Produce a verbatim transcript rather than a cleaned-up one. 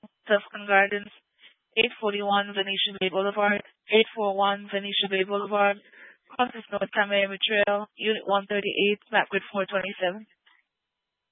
Tuscan Gardens, eight forty-one Venetia Bay Boulevard, eight forty-one Venetia Bay Boulevard, Constance North Miami Trail, Unit one thirty-eight, Map Grid four twenty-seven.